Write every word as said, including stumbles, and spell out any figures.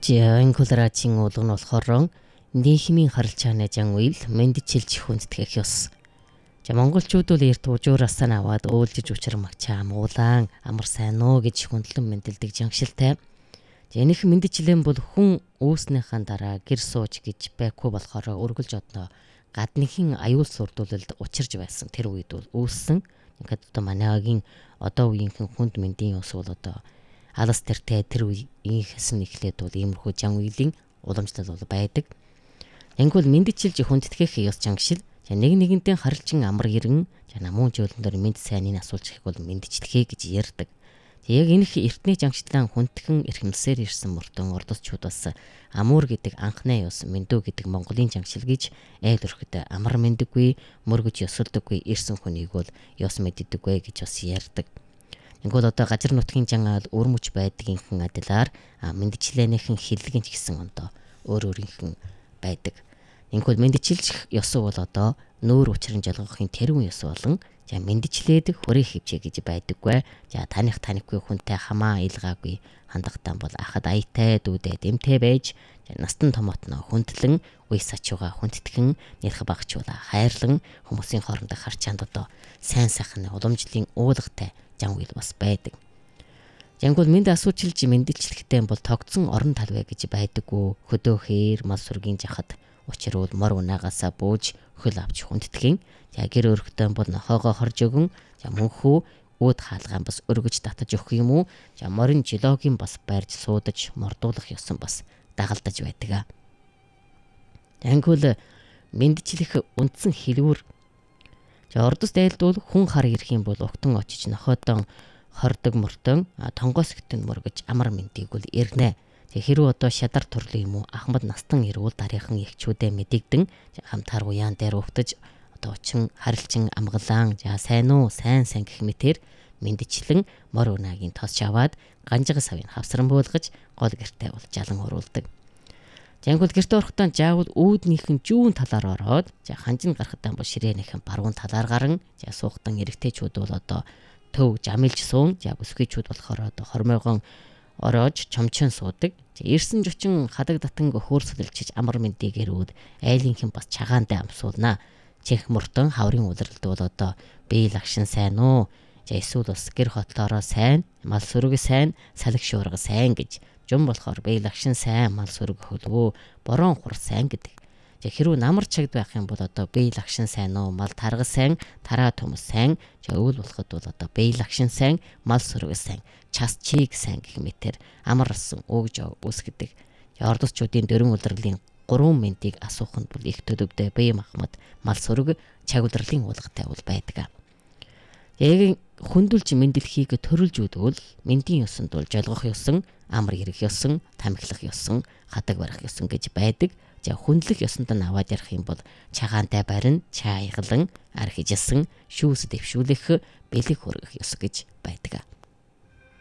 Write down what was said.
Энкулрачийн уулга нь болохоор нийгмийн харилцааны жан үйл мэндчилж хүндэтгэх ёс. За монголчууд бол эрт ужуураас нь аваад уйлжиж учран магчаа амуулан амар сайн уу гэж хүндлэн мэндэлдэг жангшилтай. За энэх мэндчлэн бол хүн үүснийхэн дараа гэр сууж гэж байхгүй болохоор өргөлж одноо гадныхын аюул сурдуулалд учирж байсан тэр үед бол үүссэн. Ингээд одоо манайгийн одоо үеийнхэн хүнд мэндийн ёс бол одоо алас тэртэй тэр үеийнхээс нь эхлээд бол иймэрхүү жан үйлийн уламжлал бол байдаг. Энгүүл мэндчилж хүндэтгэх ёс жангшил. За нэг нэгэнтэй харилцан амар иргэн за намуун жөөлөндөр мэд сайныг асуулж их бол мэндчлэхээ гэж ярьдаг. Яг энэх эртний жангшлан хүндхэн эрхэмсээр ирсэн мөртөн ордосчууд бас амуур гэдэг анхны ёс мэндүү гэдэг Монголын жангшил гэж айл өрхөд амар мэндэггүй мөргөж ёсолдоггүй ирсэн хүнийг бол ёс мэддэггүй гэж бас ярьдаг. Ингүүл одоо газар нутгийн жангаал өрмөч байдгийнхэн адилаар мэндчлэнийхэн хиллэгэн ч гэсэн ондоо өөр өөрийнхэн байдаг. Ингүүл мэндчилж ёс бол одоо нүүр учрын жолгохын тэрүүн ёс болон за мэндчлээд хүрээ хөвчээ гэж байдаггүй. За таних танихгүй хүнтэй хамаа илгаагүй хандагтан бол ахад аятай дүүдээ дэмтэй байж настан томотно хүндлэн үе сачууга хүндтгэн нэрх багчуула хайрлан хүмүүсийн хоорондох харчаанд одоо сайн сайхан уламжлалын уулгатай жан үйл бас байдаг. Жангуул мэд асуучилж мэндэлчлэхтэй бол тогтсон орон талвэ гэж байдаггүй. Хөдөөхээр мал сүргийн жахад учруул мор унаагаасаа бууж хөл авч хүндтгэн. За гэр өрхтөн бол нохоогоо хорж өгөн. За мөнхүү ууд хаалгаан бас өргөж татаж өгөх юм уу? За морин жилогийн бас байрж суудаж мордуулах ёсон бас дагалдаж байдаг. Жангуул мэндчлэх үндсэн хэлбэр. За ордос дайлдвал хүн хар ирэх юм бол угтан очиж нохоодон хордог мөртөн тонгоос гэтэн мөргөж амар мэндийг бол ирнэ. Тэг хэрүү одоо шадар төрлөө юм уу ахмад настан ирүүл дараахан ягчүүдээ мэдэгдэн хамтаар уяан дээр угтаж одоо очин харилцан амгалан за сайн уу сайн сайн гэх мэтэр мэндчлэн мор унаагийн тос шаваад ганжга савыг хавсран буулгаж гол гэртээ бол жалан уруулдаг. Жангуул гэрте орохдоо заавал үүднийхэн зүүн талаар ороод за ханжин гарахтаа бол ширээнийхэн баруун талаар гарan за суухтан эрэгтэйчүүд бол одоо төв жамилж суун за бүсгүйчүүд болохоор одоо хормойгон ороож чомчин суудаг. Ирсэн жочин хадаг татан хөөрсөлчиж амар мэндийг эрүүд айлынхэн бас чагаандаа амсуулнаа. Чих мөртөн хаврын улиралд бол одоо бие лагшин сайн уу? За эсвэл бас гэр хотлоороо сайн, мал сүрэг сайн, салхи шуурга сайн гэж жум болохоор бие лагшин сайн, мал сүрэг хөлөө, борон хур сайн гэдэг. За хэрүү намар чагд байх юм бол одоо бие лагшин сайн уу, мал тарга сайн, тараа төмс сайн, за өвөл болоход бол одоо бие лагшин сайн, мал сүрэг сайн, час чиг сайн гэх мэтэр амарсан өгж үсгдэг. Ордосчуудын дөрвөн улирлын гурван мэндийг асууханд бол их төлөвтэй бие махмад, мал сүрэг, чаг улирлын уулгатай бол байдаг. Яг хүндүлж мэндэлхийг төрөлж үдвэл мэндийн ёсонд бол жолгох ёсон, амар ирэх ёсон, тамхилах ёсон, хадаг барих ёсон гэж байдаг. За хүндлэх ёсонд нь аваад ярих юм бол чагаантай барин, чааялан, ар хижсэн, шүүс дэвшүүлэх, бэлэг хөргөх ёс гэж байдаг.